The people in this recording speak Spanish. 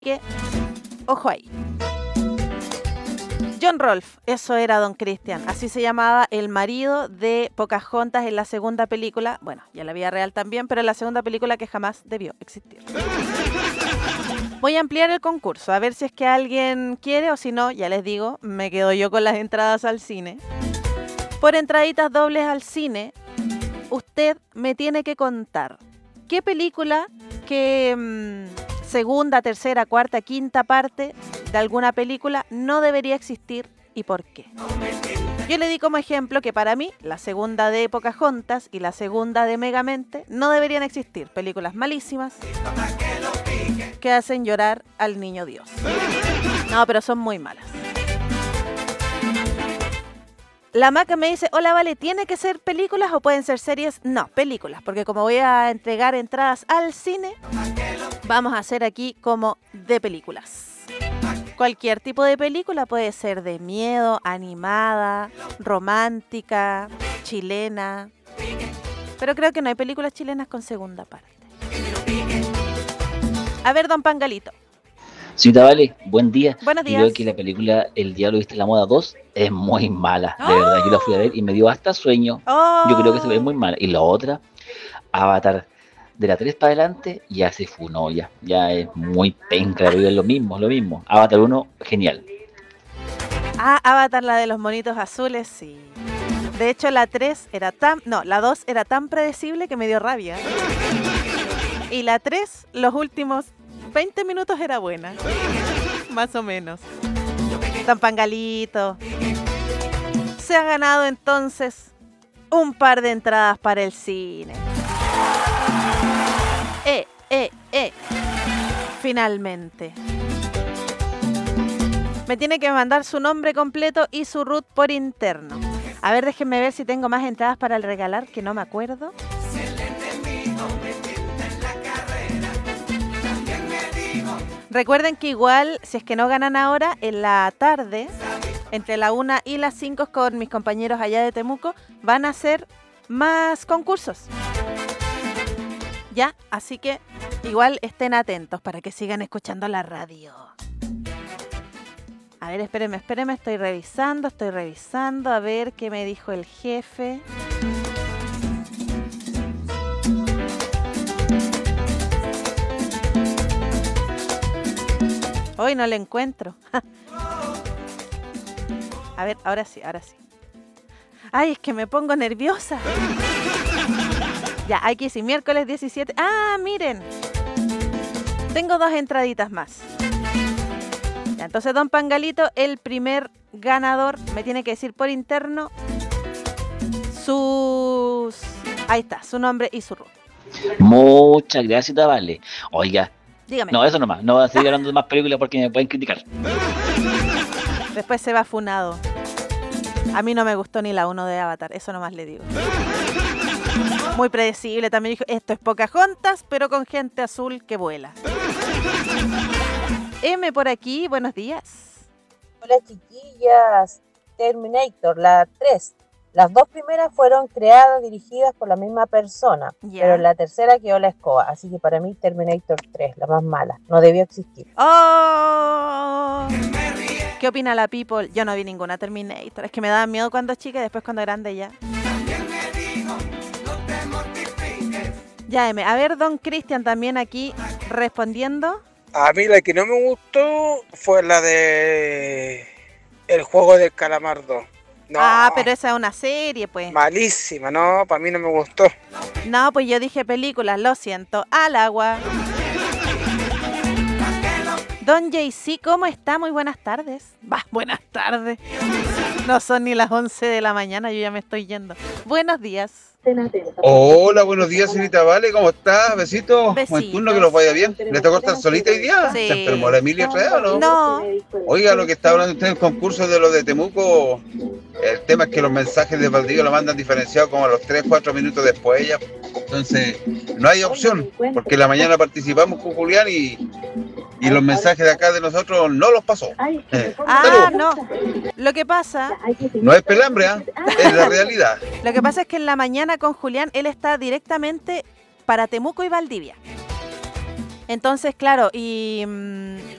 que, ojo ahí. John Rolfe, eso era Don Christian, así se llamaba el marido de Pocahontas en la segunda película, bueno, y en la vida real también, pero en la segunda película que jamás debió existir. Voy a ampliar el concurso, a ver si es que alguien quiere o si no, ya les digo, me quedo yo con las entradas al cine. Por entraditas dobles al cine, usted me tiene que contar qué película, qué segunda, tercera, cuarta, quinta parte de alguna película no debería existir y por qué. Yo le di como ejemplo que para mí la segunda de Pocahontas y la segunda de Megamente no deberían existir. Películas malísimas que hacen llorar al niño Dios. No, pero son muy malas. La Maca me dice, hola, Vale, ¿tiene que ser películas o pueden ser series? No, películas, porque como voy a entregar entradas al cine, vamos a hacer aquí como de películas. Cualquier tipo de película puede ser de miedo, animada, romántica, chilena. Pero creo que no hay películas chilenas con segunda parte. A ver, don Pangalito. Señorita Vale, buen día. Buenos días. Yo creo que la película El Diablo Viste la Moda 2 es muy mala, de verdad. Yo la fui a ver y me dio hasta sueño. Yo creo que se ve muy mala. Y la otra, Avatar, de la 3 para adelante, ya se funó, ya es muy penca, es lo mismo. Avatar 1, genial. Ah, Avatar, la de los monitos azules, sí. De hecho, la 3 era la 2 era tan predecible que me dio rabia. Y la 3, los últimos 20 minutos era buena. Más o menos. Don Pangalito. Se ha ganado entonces un par de entradas para el cine. Finalmente. Me tiene que mandar su nombre completo y su root por interno. A ver, déjenme ver si tengo más entradas para el regalar, que no me acuerdo. Recuerden que igual, si es que no ganan ahora, en la tarde, entre la 1 y las 5 con mis compañeros allá de Temuco, van a hacer más concursos. Ya, así que igual estén atentos para que sigan escuchando la radio. A ver, espérenme, estoy revisando, a ver qué me dijo el jefe. Hoy no le encuentro. A ver, ahora sí. Ay, es que me pongo nerviosa. Ya, aquí sí, miércoles 17. Ah, miren. Tengo 2 entraditas más. Ya, entonces, don Pangalito, el primer ganador, me tiene que decir por interno ahí está, su nombre y su root. Muchas gracias, Vale. Oiga. Dígame. No, eso nomás. No voy a seguir hablando de más películas porque me pueden criticar. Después se va funado. A mí no me gustó ni la 1 de Avatar, eso nomás le digo. Muy predecible, también dijo, esto es Pocahontas, pero con gente azul que vuela. M por aquí, buenos días. Hola chiquillas, Terminator, la 3. Las 2 primeras fueron creadas, dirigidas por la misma persona, pero en la tercera quedó la escoba, así que para mí Terminator 3, la más mala, no debió existir. ¡Oh! ¿Qué opina la people? Yo no vi ninguna Terminator, es que me daba miedo cuando chica y después cuando grande ya. Ya, M. A ver, don Christian también aquí respondiendo. A mí la que no me gustó fue la de El Juego del Calamar 2. No, pero esa es una serie, pues. Malísima, no, para mí no me gustó. No, pues yo dije películas, lo siento, al agua. Don JC, ¿cómo está? Muy buenas tardes. Buenas tardes. No son ni las 11 de la mañana, yo ya me estoy yendo. Buenos días. Hola, buenos días, señorita Vale, ¿cómo está? Besitos. Buen turno, que los vaya bien. ¿Le tocó estar solita hoy día? Sí. ¿Se enfermó la Emilia otra vez o no? No. Oiga, lo que está hablando usted en el concurso de los de Temuco, el tema es que los mensajes de Valdivia lo mandan diferenciados como a los 3-4 minutos después ya. Entonces, no hay opción, porque en la mañana participamos con Julián y los mensajes de acá de nosotros no los pasó. No. Lo que pasa... No es pelambre, es la realidad. Lo que pasa es que en la mañana con Julián, él está directamente para Temuco y Valdivia. Entonces, claro, y